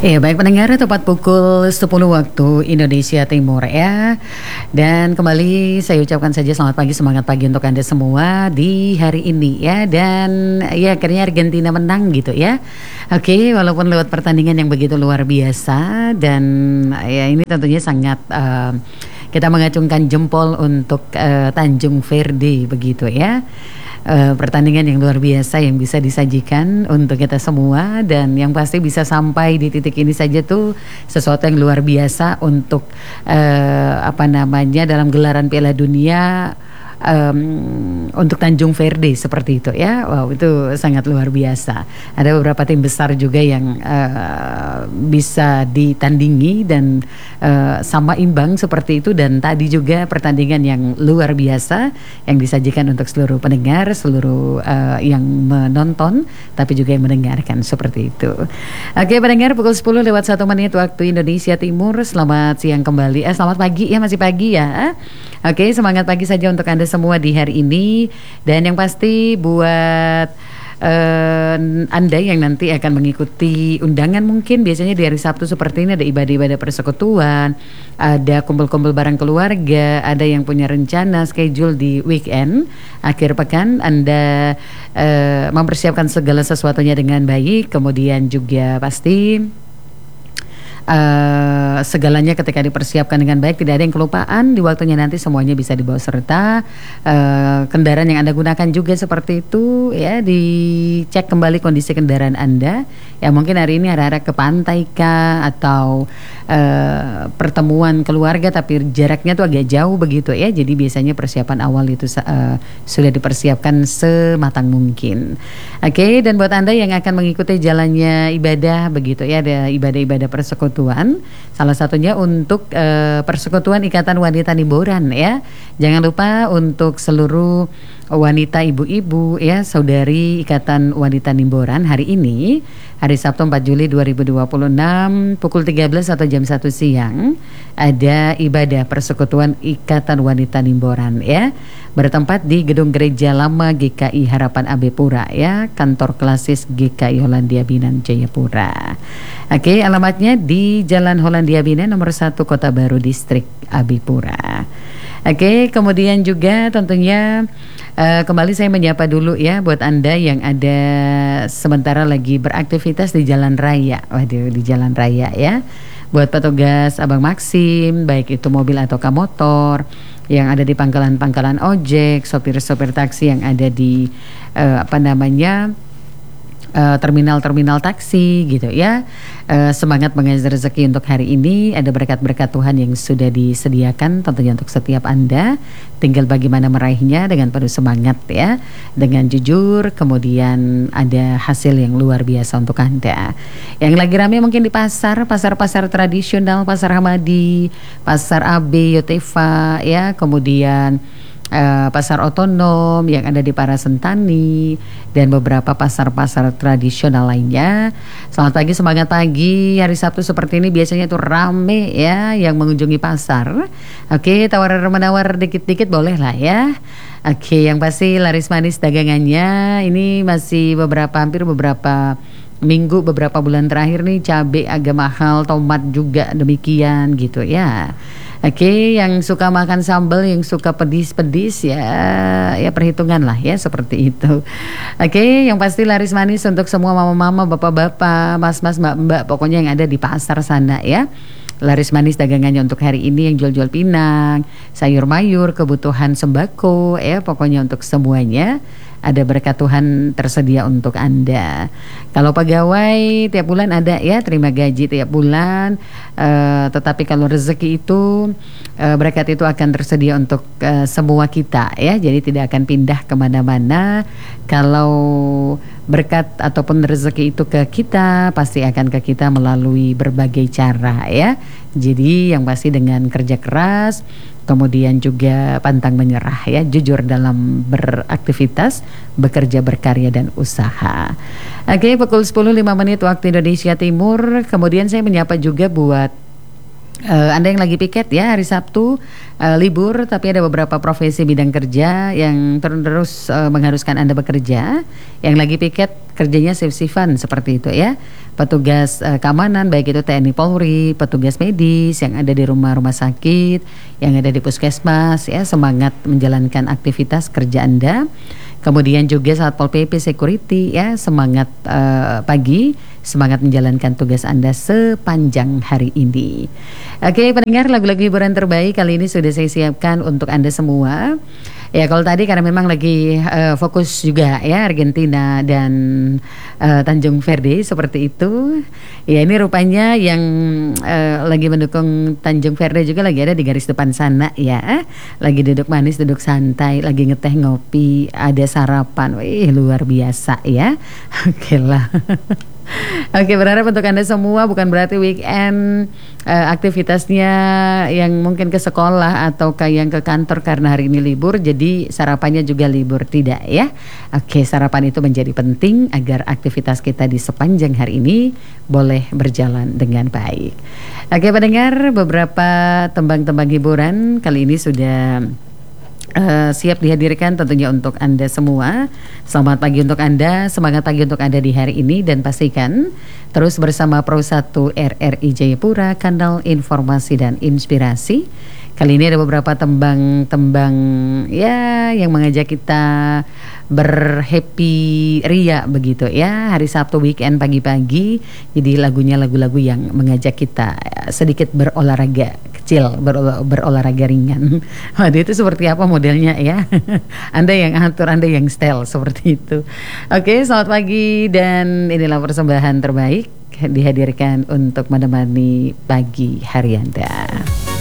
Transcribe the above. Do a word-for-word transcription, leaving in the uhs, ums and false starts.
Iya, baik pendengar, tepat pukul sepuluh waktu Indonesia Timur ya. Dan kembali saya ucapkan saja selamat pagi, semangat pagi untuk Anda semua di hari ini ya. Dan ya akhirnya Argentina menang gitu ya. Oke, walaupun lewat pertandingan yang begitu luar biasa. Dan ya ini tentunya sangat uh, kita mengacungkan jempol untuk uh, Tanjung Verde begitu ya. Uh, pertandingan yang luar biasa yang bisa disajikan untuk kita semua, dan yang pasti bisa sampai di titik ini saja tuh sesuatu yang luar biasa untuk uh, apa namanya dalam gelaran Piala Dunia um, untuk Tanjung Verde seperti itu ya. Wow, itu sangat luar biasa. Ada beberapa tim besar juga yang uh, bisa ditandingi dan uh, sama imbang seperti itu, dan tadi juga pertandingan yang luar biasa yang disajikan untuk seluruh pendengar, seluruh uh, yang menonton tapi juga yang mendengarkan seperti itu. Oke pendengar, pukul sepuluh lewat satu menit waktu Indonesia Timur. Selamat siang kembali, eh selamat pagi ya, masih pagi ya. Oke, semangat pagi saja untuk Anda semua di hari ini. Dan yang pasti buat uh, Anda yang nanti akan mengikuti undangan, mungkin biasanya di hari Sabtu seperti ini ada ibadah-ibadah persekutuan, ada kumpul-kumpul bareng keluarga, ada yang punya rencana schedule di weekend, akhir pekan, Anda uh, mempersiapkan segala sesuatunya dengan baik. Kemudian juga pasti Uh, segalanya ketika dipersiapkan dengan baik, tidak ada yang kelupaan di waktunya nanti, semuanya bisa dibawa serta. Uh, kendaraan yang Anda gunakan juga seperti itu ya, dicek kembali kondisi kendaraan Anda. Ya mungkin hari ini arah-arah ke pantai kah, atau uh, pertemuan keluarga tapi jaraknya tuh agak jauh begitu ya. Jadi biasanya persiapan awal itu uh, sudah dipersiapkan sematang mungkin. Oke, okay, dan buat Anda yang akan mengikuti jalannya ibadah begitu ya, ada ibadah-ibadah persekutuan. Salah satunya untuk uh, Persekutuan Ikatan Wanita Nimboran ya. Jangan lupa untuk seluruh wanita, ibu-ibu ya, saudari Ikatan Wanita Nimboran, hari ini hari Sabtu empat Juli dua ribu dua puluh enam pukul tiga belas atau jam satu siang ada ibadah Persekutuan Ikatan Wanita Nimboran ya, bertempat di Gedung Gereja Lama G K I Harapan Abepura ya, kantor klasis G K I Hollandia Binan Jayapura. Oke, alamatnya di Jalan Hollandia Binan nomor satu Kota Baru Distrik Abipura. Oke, kemudian juga tentunya uh, kembali saya menyapa dulu ya buat Anda yang ada sementara lagi beraktivitas di jalan raya. Waduh, di jalan raya ya. Buat petugas Abang Maxim, baik itu mobil atau motor yang ada di pangkalan-pangkalan ojek, sopir-sopir taksi yang ada di uh, apa namanya Uh, terminal-terminal taksi gitu ya. Uh, semangat mengais rezeki untuk hari ini. Ada berkat-berkat Tuhan yang sudah disediakan tentunya untuk setiap Anda. Tinggal bagaimana meraihnya dengan penuh semangat ya, dengan jujur. Kemudian ada hasil yang luar biasa untuk Anda. Yang lagi ramai mungkin di pasar, pasar-pasar tradisional, pasar Hamadi, pasar A B, Yotefa ya, kemudian Uh, pasar otonom yang ada di Parasentani dan beberapa pasar-pasar tradisional lainnya. Selamat pagi, semangat pagi. Hari Sabtu seperti ini biasanya tuh rame ya yang mengunjungi pasar. Oke, tawar-menawar dikit-dikit boleh lah ya. Oke, yang pasti laris manis dagangannya ini masih beberapa hampir beberapa minggu, beberapa bulan terakhir nih cabai agak mahal, tomat juga demikian gitu ya. Oke, yang suka makan sambal, yang suka pedis-pedis ya, ya perhitungan lah ya seperti itu. Oke, yang pasti laris manis untuk semua mama-mama, bapak-bapak, mas-mas, mbak-mbak, pokoknya yang ada di pasar sana ya. Laris manis dagangannya untuk hari ini yang jual-jual pinang, sayur mayur, kebutuhan sembako ya, pokoknya untuk semuanya ada berkat Tuhan tersedia untuk Anda. Kalau pegawai tiap bulan ada ya, terima gaji tiap bulan. Uh, tetapi kalau rezeki itu uh, berkat itu akan tersedia untuk uh, semua kita ya. Jadi tidak akan pindah kemana-mana. Kalau berkat ataupun rezeki itu ke kita, pasti akan ke kita melalui berbagai cara ya. Jadi yang pasti dengan kerja keras, kemudian juga pantang menyerah ya, jujur dalam beraktivitas, bekerja, berkarya dan usaha. Oke, pukul sepuluh lima menit waktu Indonesia Timur. Kemudian saya menyapa juga buat Uh, Anda yang lagi piket ya hari Sabtu uh, libur, tapi ada beberapa profesi bidang kerja yang terus uh, mengharuskan Anda bekerja. Yang lagi piket kerjanya shift-shiftan seperti itu ya. Petugas uh, keamanan baik itu T N I Polri, petugas medis yang ada di rumah-rumah sakit, yang ada di puskesmas ya, semangat menjalankan aktivitas kerja Anda. Kemudian juga Satpol P P Security ya, semangat uh, pagi, semangat menjalankan tugas Anda sepanjang hari ini. Oke pendengar, lagu-lagu hiburan terbaik kali ini sudah saya siapkan untuk Anda semua. Ya kalau tadi karena memang lagi uh, fokus juga ya Argentina dan uh, Tanjung Verde seperti itu. Ya ini rupanya yang uh, lagi mendukung Tanjung Verde juga lagi ada di garis depan sana ya. Lagi duduk manis, duduk santai, lagi ngeteh ngopi, ada sarapan. Wih luar biasa ya. Oke lah. Oke, berharap untuk Anda semua bukan berarti weekend uh, aktivitasnya yang mungkin ke sekolah atau kayak yang ke kantor karena hari ini libur, jadi sarapannya juga libur, tidak ya. Oke, sarapan itu menjadi penting agar aktivitas kita di sepanjang hari ini boleh berjalan dengan baik. Oke, pendengar, beberapa tembang-tembang hiburan kali ini sudah Uh, siap dihadirkan tentunya untuk Anda semua. Selamat pagi untuk Anda, semangat pagi untuk Anda di hari ini, dan pastikan terus bersama Pro satu R R I Jayapura, kanal informasi dan inspirasi. Kali ini ada beberapa tembang-tembang ya yang mengajak kita berhappy ria begitu ya. Hari Sabtu weekend pagi-pagi, jadi lagunya lagu-lagu yang mengajak kita sedikit berolahraga kecil, berolah, berolahraga ringan. Waduh, itu seperti apa modelnya ya? Anda yang atur, Anda yang style seperti itu. Oke, selamat pagi dan inilah persembahan terbaik dihadirkan untuk menemani pagi hari Anda.